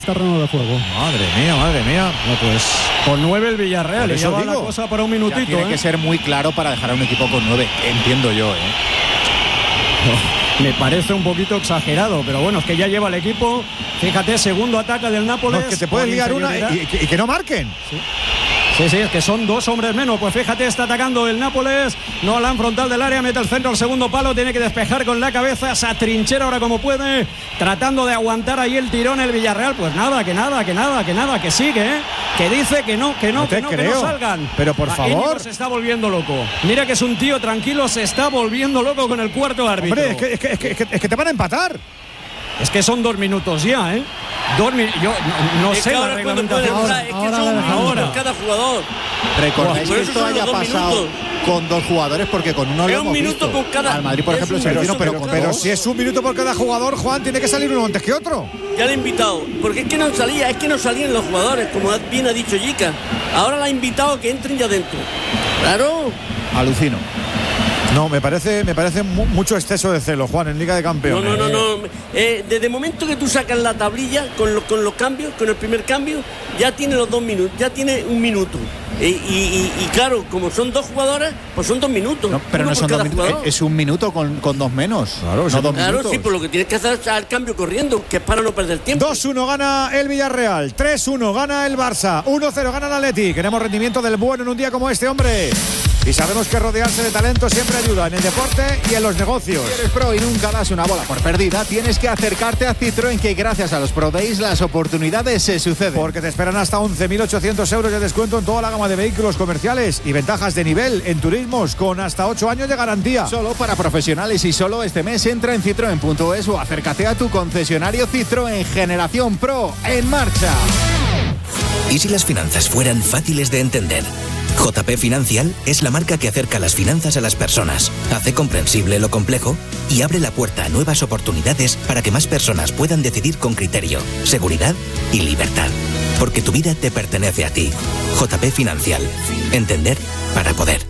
terreno de juego. Madre mía. No, pues con 9 el Villarreal. Por Y ya eso va digo, la cosa para un minutito. Tiene que ser muy claro para dejar a un equipo con 9. Entiendo yo, Me parece un poquito exagerado, pero bueno, es que ya lleva el equipo. Fíjate, segundo ataque del Nápoles. No, que te puedes liar una y que no marquen. Sí, es que son 2 hombres menos. Pues fíjate, está atacando el Nápoles. No al frontal del área, mete el centro al segundo palo. Tiene que despejar con la cabeza. Se atrinchera ahora como puede, tratando de aguantar ahí el tirón el Villarreal. Pues nada, que sigue, que dice que no salgan. Pero por favor. Íñigo se está volviendo loco. Mira que es un tío tranquilo, se está volviendo loco con el cuarto árbitro. Hombre, es que te van a empatar. Es que son 2 minutos ya, Yo no sé la reglamentación. Es que son un minuto por cada jugador. Recordáis que esto haya pasado con 2 jugadores, porque con uno lo hemos visto. Por cada. Al Madrid, por ejemplo, pero si es un minuto por cada jugador, Juan, tiene que salir uno antes que otro. Ya le he invitado, porque es que no salían los jugadores, como bien ha dicho Yica. Ahora la ha invitado a que entren ya dentro. Claro. Alucino. No, me parece mucho exceso de celo, Juan, en Liga de Campeones. No. Desde el momento que tú sacas la tablilla con los cambios, con el primer cambio, ya tiene los 2 minutos, ya tiene un minuto. Y claro, como son 2 jugadores, pues son 2 minutos. No, pero no son 2 minutos, es un minuto con 2 menos. Claro, no 2 claro, minutos. sí, pues lo que tienes que hacer es el cambio corriendo, que es para no perder tiempo. 2-1 gana el Villarreal, 3-1 gana el Barça, 1-0 gana el Atleti. Queremos rendimiento del bueno en un día como este, hombre. Y sabemos que rodearse de talento siempre ayuda en el deporte y en los negocios. Si eres pro y nunca das una bola por perdida, tienes que acercarte a Citroën, que gracias a los Pro Days las oportunidades se suceden. Porque te esperan hasta 11.800 euros de descuento en toda la gama de vehículos comerciales y ventajas de nivel en turismos con hasta 8 años de garantía. Solo para profesionales y solo este mes. Entra en citroen.es o acércate a tu concesionario Citroën. Generación Pro en marcha. ¿Y si las finanzas fueran fáciles de entender? JP Financial es la marca que acerca las finanzas a las personas, hace comprensible lo complejo y abre la puerta a nuevas oportunidades para que más personas puedan decidir con criterio, seguridad y libertad. Porque tu vida te pertenece a ti. JP Financial. Entender para poder.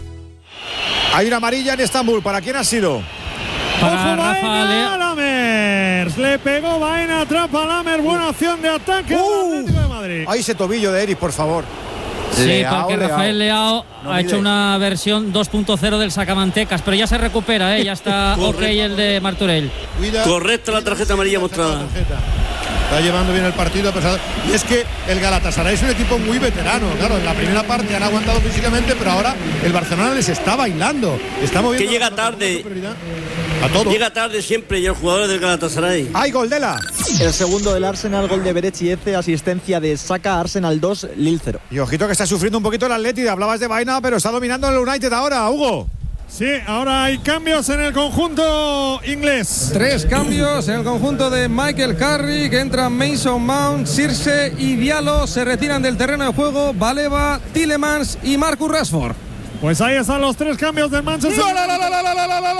Hay una amarilla en Estambul. ¿Para quién ha sido? Para Rafa Lamers. Le pegó Baena, atrapa a Lamers. Buena acción de ataque del Atlético de Madrid. Ahí ese tobillo de Eric, por favor. Sí, porque Rafael Leao ha hecho una versión 2.0 del sacamantecas, pero ya se recupera, ya está ok el de Martorell. Correcta la tarjeta amarilla mostrada. Está llevando bien el partido a pesar. Y es que el Galatasaray es un equipo muy veterano. Claro, en la primera parte han aguantado físicamente, pero ahora el Barcelona les está bailando. Está moviendo. Que llega tarde. A todo. Llega tarde siempre y los jugadores del Galatasaray. ¡Hay gol de la! El segundo del Arsenal, gol de Berechieze, asistencia de Saka, Arsenal 2, Lille 0. Y ojito que está sufriendo un poquito el Atleti. Hablabas de Baena, pero está dominando el United ahora, Hugo. Sí, ahora hay cambios en el conjunto inglés. 3 cambios en el conjunto de Michael Carrick. Entran Mason Mount, Circe y Diallo. Se retiran del terreno de juego Baleba, Tielemans y Marcus Rashford. Pues ahí están los 3 cambios del Manchester.